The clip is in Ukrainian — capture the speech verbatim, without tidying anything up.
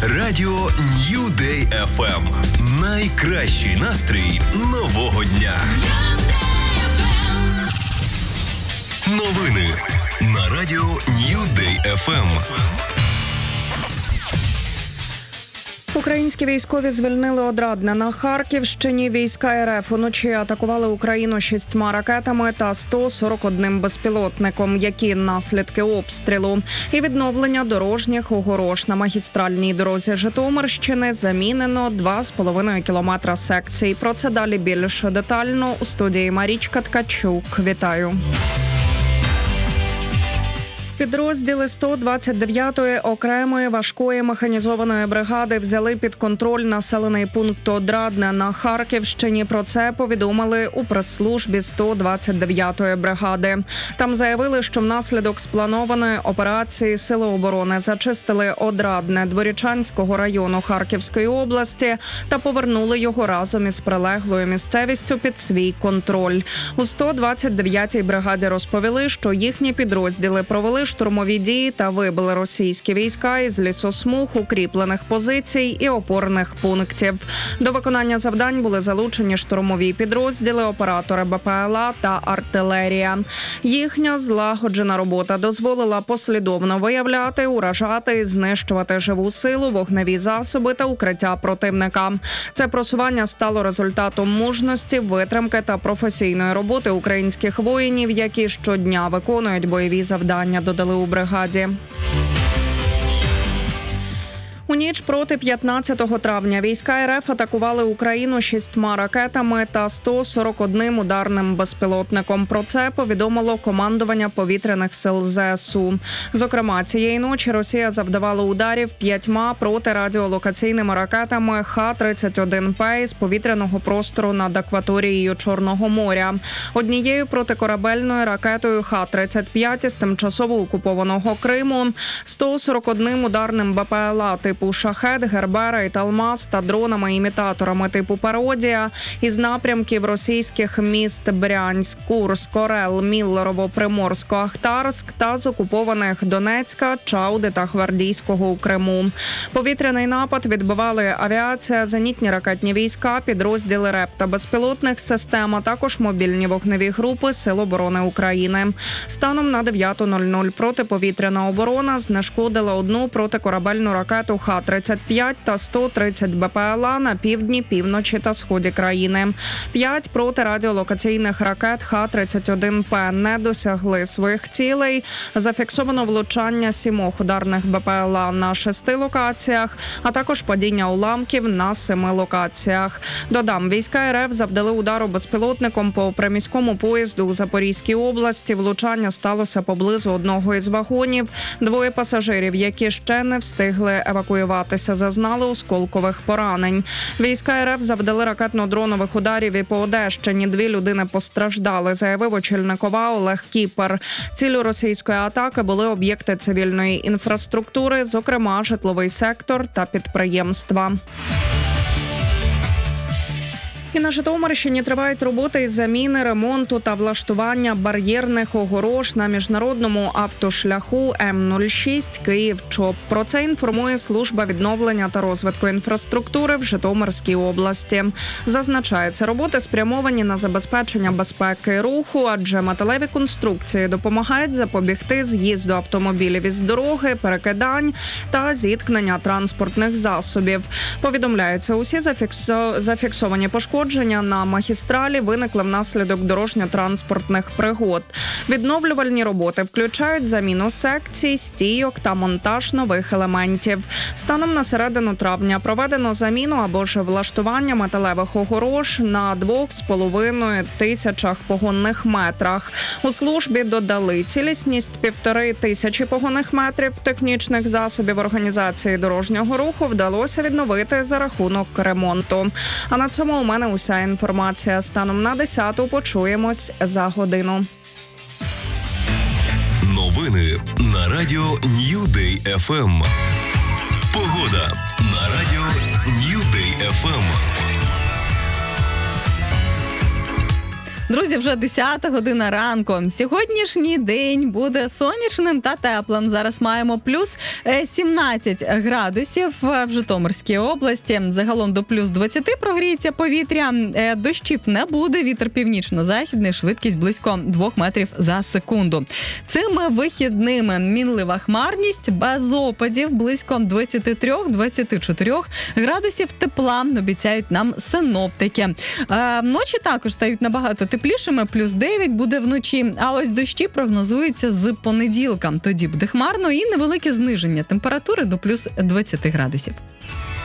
Радіо New Day еф ем. Найкращий настрій нового дня. Новини на Радіо New Day еф ем. Українські військові звільнили Одрадне на Харківщині. Війська РФ уночі атакували Україну шістьма ракетами та сто сорок одним безпілотником. Які наслідки обстрілу? І відновлення дорожніх огорож на магістральній дорозі Житомирщини замінено два з половиною кілометра секцій. Про це далі більш детально у студії Марічка Ткачук. Вітаю. Підрозділи сто двадцять дев'ятої окремої важкої механізованої бригади взяли під контроль населений пункт Одрадне на Харківщині. Про це повідомили у прес-службі сто двадцять дев'ятої бригади. Там заявили, що внаслідок спланованої операції Сили оборони зачистили Одрадне Дворічанського району Харківської області та повернули його разом із прилеглою місцевістю під свій контроль. У сто двадцять дев'ятій бригаді розповіли, що їхні підрозділи провели штурмові дії та вибили російські війська із лісосмуг, укріплених позицій і опорних пунктів. До виконання завдань були залучені штурмові підрозділи, оператори БПЛА та артилерія. Їхня злагоджена робота дозволила послідовно виявляти, уражати і знищувати живу силу, вогневі засоби та укриття противника. Це просування стало результатом мужності, витримки та професійної роботи українських воїнів, які щодня виконують бойові завдання, додали у бригаді. У ніч проти п'ятнадцятого травня війська РФ атакували Україну шістьма ракетами та сто сорок одним ударним безпілотником. Про це повідомило командування повітряних сил ЗСУ. Зокрема, цієї ночі Росія завдавала ударів п'ятьма протирадіолокаційними ракетами Х тридцять один П з повітряного простору над акваторією Чорного моря. Однією протикорабельною ракетою Х тридцять п'ять з тимчасово окупованого Криму, сто сорок одним ударним БПЛА типу «Шахед», «Гербера» і «Талмаз» та дронами-імітаторами типу «Пародія» із напрямків російських міст Брянськ, Курськ, Орел, Міллерово, Приморсько, Ахтарськ та з окупованих Донецька, Чауди та Гвардійського у Криму. Повітряний напад відбивали авіація, зенітні ракетні війська, підрозділи РЕП та безпілотних систем, а також мобільні вогневі групи Сил оборони України. Станом на дев'ята нуль нуль протиповітряна оборона знешкодила одну протикорабельну ракету Х тридцять п'ять та сто тридцять БПЛА на півдні, півночі та сході країни. П'ять протирадіолокаційних ракет Х тридцять один П не досягли своїх цілей. Зафіксовано влучання сімох ударних БПЛА на шести локаціях, а також падіння уламків на семи локаціях. Додам, війська РФ завдали удару безпілотником по приміському поїзду у Запорізькій області. Влучання сталося поблизу одного із вагонів. Двоє пасажирів, які ще не встигли евакуюватися, зазнали осколкових поранень. Війська РФ завдали ракетно-дронових ударів і по Одещині. Дві людини постраждали, заявив очільник ОВА Олег Кіпер. Ціллю російської атаки були об'єкти цивільної інфраструктури, зокрема житловий сектор та підприємства. І на Житомирщині тривають роботи із заміни, ремонту та влаштування бар'єрних огорож на міжнародному автошляху М нуль шість Київ-Чоп. Про це інформує служба відновлення та розвитку інфраструктури в Житомирській області. Зазначається, роботи спрямовані на забезпечення безпеки руху, адже металеві конструкції допомагають запобігти з'їзду автомобілів із дороги, перекидань та зіткнення транспортних засобів. Повідомляється, усі зафіксо... зафіксовані пошкодження на магістралі виникли внаслідок дорожньо-транспортних пригод. Відновлювальні роботи включають заміну секцій, стійок та монтаж нових елементів. Станом на середину травня проведено заміну або ж влаштування металевих огорож на двох з половиною тисячах погонних метрах. У службі додали цілісність півтори тисячі погонних метрів технічних засобів організації дорожнього руху вдалося відновити за рахунок ремонту. А на цьому у мене уся інформація. Станом на десяту почуємось за годину. Новини на Радіо New Day еф ем. Погода на Радіо New Day еф ем. Друзі, вже десята година ранку. Сьогоднішній день буде сонячним та теплим. Зараз маємо плюс сімнадцять градусів в Житомирській області. Загалом до плюс двадцять прогріється повітря. Дощів не буде. Вітер північно-західний, швидкість близько двох метрів за секунду. Цими вихідними мінлива хмарність, без опадів, близько двадцять три - двадцять чотири градусів тепла, обіцяють нам синоптики. Вночі також стають набагато теплішими, плюс дев'ять буде вночі, а ось дощі прогнозуються з понеділка. Тоді буде хмарно і невелике зниження температури до плюс двадцять градусів.